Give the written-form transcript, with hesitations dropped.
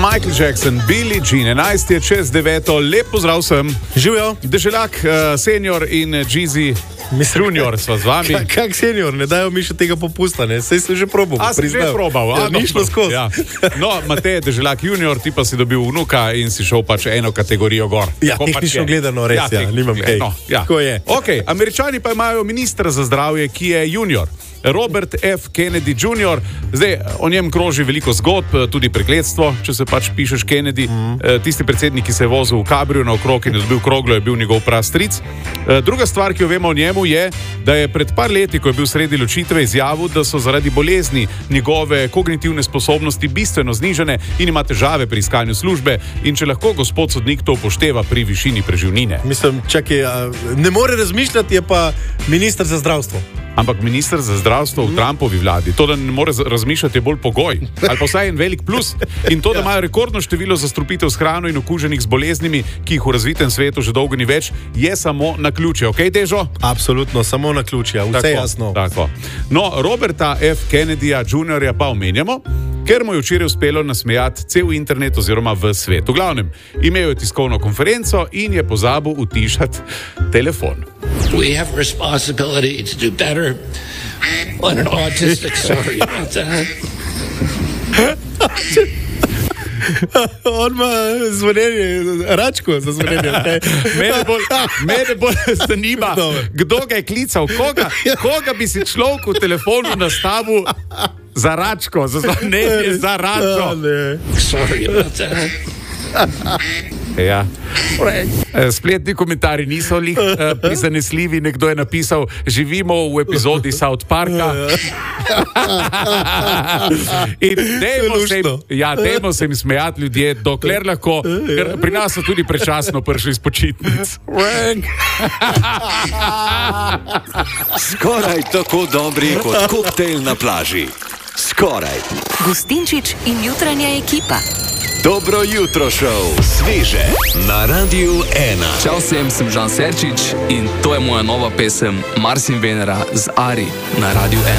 Michael Jackson, Billie Jean, 11 je čez 9, lep pozdrav vsem. Živijo. Deželak, senior in Jeezy junior sva z vami. Kak senior, ne dajo mi še tega popusta, ne? Sej sem že probal. A, si že probal? Ja, ni šlo skozi. Ja. No, Matej, Deželak junior, ti pa si dobil vnuka in si šel pač eno kategorijo gor. Ja, tehnično gledano res, nimam kaj. No, ja. Tako je. Ok, Američani pa imajo ministra za zdravje, ki je junior. Robert F. Kennedy Jr. Zdaj, o njem kroži veliko zgodb, tudi prekletstvo, če se pač pišeš Kennedy. Tisti predsednik, ki se je vozil v kabriju naokrog in je dobil kroglo, je bil njegov prastric. Druga stvar, ki jo vemo o njemu, je, da je pred par leti, ko je bil sredi ločitve, izjavil, da so zaradi bolezni njegove kognitivne sposobnosti bistveno znižane in ima težave pri iskanju službe. In če lahko gospod sodnik to upošteva pri višini preživnine. Mislim, čakaj, ne more razmišljati, je pa minister za zdravstvo. Ampak minister za zdravstvo v Trumpovi vladi, to, da ne more razmišljati, je bolj pogoj. Ali pa vsaj en velik plus. In to, da imajo rekordno število zastrupitev s hrano in okuženih z boleznimi, ki jih v razvitem svetu že dolgo ni več, je samo naključje. Ok, Dežo? Absolutno, samo naključje. Vse tako, jasno. Tako. No, Roberta F. Kennedyja Jr. pa omenjamo, ker mu je včeraj uspelo nasmejati cel internet oziroma v svet. V glavnem, imel je tiskovno konferenco in je pozabil utišati telefon. We have a responsibility to do better on an autistic, sorry about that. On ima zvonjenje, račko za zvonjenje. Mene bolj zanima, kdo ga je klical, koga bi si človek v telefonu nastavil za račko, za zvonjenje, za račko. Sorry about that. Ja. Spletni komentarji niso prizanesljivi. Nekdo je napisal, živimo v epizodi South Parka. In dajmo se jim smejati ljudje, dokler lahko, ker pri nas so tudi prečasno prišli iz počitnic. Skoraj tako dobri kot koktejl na plaži. Skoraj. Gustinčič in jutranja ekipa. Dobro jutro šov, sveže na Radiu 1. Čau vsem, sem Žan Serčič in to je moja nova pesem Mars in Venera z Ari na Radiu 1.